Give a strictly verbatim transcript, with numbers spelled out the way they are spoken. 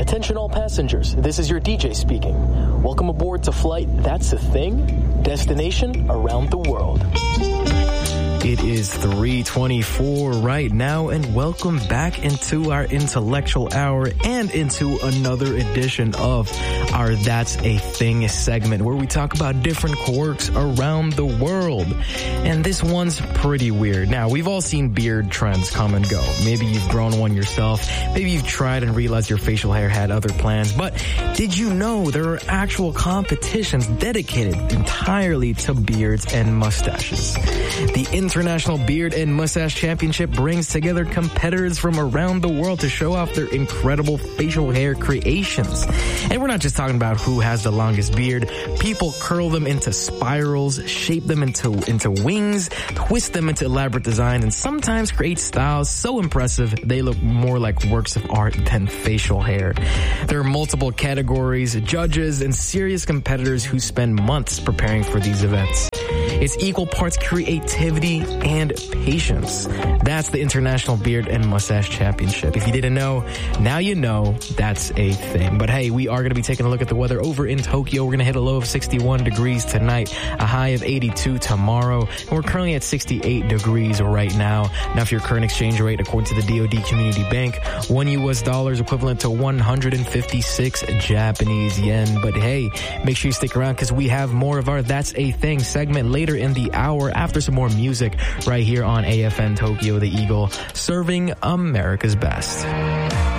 Attention all passengers, this is your D J speaking. Welcome aboard to Flight That's a Thing, destination around the world. It is three twenty-four right now, and welcome back into our intellectual hour and into another edition of our That's a Thing segment, where we talk about different quirks around the world. And this one's pretty weird. Now, we've all seen beard trends come and go. Maybe you've grown one yourself. Maybe you've tried and realized your facial hair had other plans. But did you know there are actual competitions dedicated entirely to beards and mustaches? The International Beard and Mustache Championship brings together competitors from around the world to show off their incredible facial hair creations. And we're not just talking about who has the longest beard. People curl them into spirals, shape them into, into wings, twist them into elaborate design, and sometimes create styles so impressive they look more like works of art than facial hair. There are multiple categories, judges, and serious competitors who spend months preparing for these events. It's equal parts creativity and patience. That's the International Beard and Mustache Championship. If you didn't know, now you know that's a thing. But hey, we are going to be taking a look at the weather over in Tokyo. We're going to hit a low of sixty-one degrees tonight, a high of eighty-two tomorrow, and we're currently at sixty-eight degrees right now. Now, for your current exchange rate, according to the D O D Community Bank, one U S dollar is equivalent to one hundred fifty-six Japanese yen. But hey, make sure you stick around because we have more of our That's a Thing segment later in the hour after some more music right here on A F N Tokyo, the Eagle, serving America's best.